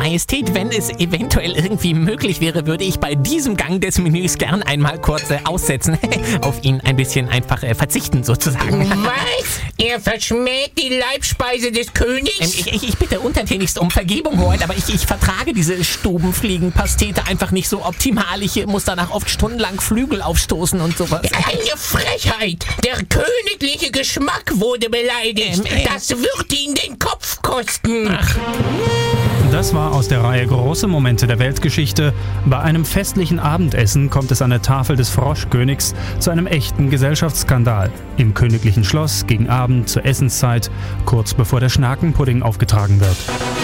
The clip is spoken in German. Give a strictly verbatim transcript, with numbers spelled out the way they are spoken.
Majestät, wenn es eventuell irgendwie möglich wäre, würde ich bei diesem Gang des Menüs gern einmal kurz äh, aussetzen. Auf ihn ein bisschen einfach äh, verzichten, sozusagen. Was? Er verschmäht die Leibspeise des Ähm, Königs? ich, ich, ich bitte untertänigst um Vergebung, Hoheit, aber ich, ich vertrage diese Stubenfliegenpastete einfach nicht so optimal. Ich muss danach oft stundenlang Flügel aufstoßen und sowas. Eine Frechheit! Der königliche Geschmack wurde beleidigt. Ähm, äh. Das wird ihn den Kopf kosten. Ach. Das war aus der Reihe Große Momente der Weltgeschichte. Bei einem festlichen Abendessen kommt es an der Tafel des Froschkönigs zu einem echten Gesellschaftsskandal. Im königlichen Schloss gegen Abend zur Essenszeit, kurz bevor der Schnakenpudding aufgetragen wird.